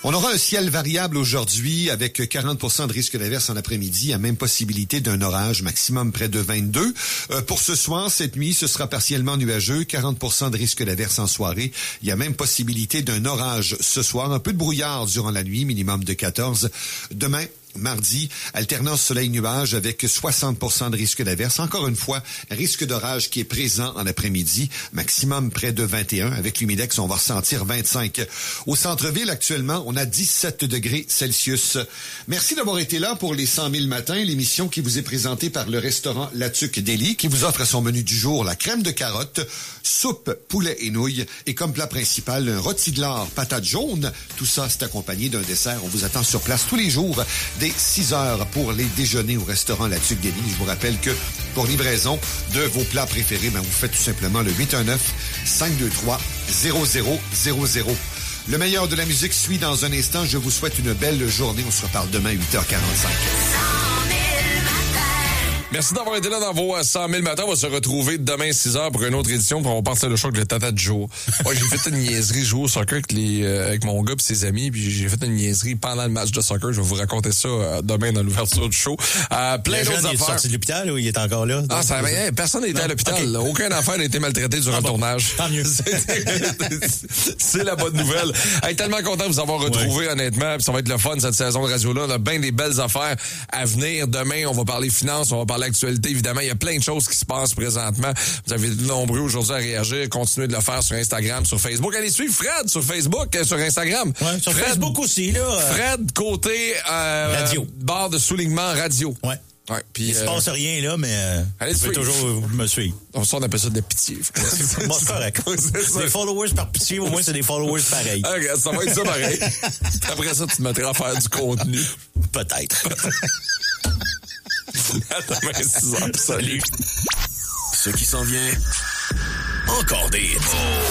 On aura un ciel variable aujourd'hui avec 40% de risque d'averse en après-midi, à même possibilité d'un orage, maximum près de 22. Pour ce soir, cette nuit, ce sera partiellement nuageux, 40% de risque d'averse en soirée. Il y a même possibilité d'un orage ce soir, un peu de brouillard durant la nuit, minimum de 14. Demain, mardi, alternance soleil-nuage avec 60% de risque d'averse. Encore une fois, risque d'orage qui est présent en après-midi, maximum près de 21. Avec l'humidex, on va ressentir 25. Au centre-ville, actuellement, on a 17 degrés Celsius. Merci d'avoir été là pour les 100 000 matins, l'émission qui vous est présentée par le restaurant La Tuque Deli, qui vous offre à son menu du jour la crème de carotte, soupe, poulet et nouilles, et comme plat principal, un rôti de lard, patate jaune. Tout ça, c'est accompagné d'un dessert. On vous attend sur place tous les jours dès 6 heures pour les déjeuners au restaurant La Tuque Deli. Je vous rappelle que pour livraison de vos plats préférés, vous faites tout simplement le 819-523-0000. Le meilleur de la musique suit dans un instant. Je vous souhaite une belle journée. On se reparle demain à 8h45. Merci d'avoir été là dans vos 100 000 matins. On va se retrouver demain 6h pour une autre édition. Puis on va partir le show avec le Tata de Joe. Moi, j'ai fait une niaiserie. Je joue au soccer avec mon gars et ses amis. Puis j'ai fait une niaiserie pendant le match de soccer. Je vais vous raconter ça demain dans l'ouverture du show. Plein d'autres affaires. Il est sorti de l'hôpital ou il est encore là? Ah, ça, personne n'était à l'hôpital. Okay. Aucun enfant n'a été maltraité durant le tournage. Tant mieux. C'est la bonne nouvelle. Tellement content de vous avoir retrouvé, honnêtement. Puis ça va être le fun, cette saison de radio-là. On a bien des belles affaires à venir. Demain, on va parler finances, on va parler actualité. Évidemment, il y a plein de choses qui se passent présentement. Vous avez été nombreux aujourd'hui à réagir. Continuez de le faire sur Instagram, sur Facebook. Allez suivre Fred sur Facebook, sur Instagram. Ouais, sur Fred, Facebook aussi, là. Fred, côté radio. Barre de soulignement radio. Ouais. Ouais, puis il se passe rien, là, mais vous pouvez toujours me suivre. On appelle ça de la pitié. Bon, c'est correct. Des followers par pitié, au moins, c'est des followers pareils. Okay, ça va être ça pareil. Après ça, tu te mettras à faire du contenu. Peut-être. À demain 6h. Salut. Ce qui s'en vient, encore des